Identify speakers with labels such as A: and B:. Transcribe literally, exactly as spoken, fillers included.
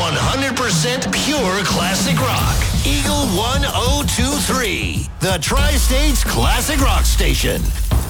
A: one hundred percent pure classic rock. Eagle ten twenty-three, the Tri-States Classic Rock Station.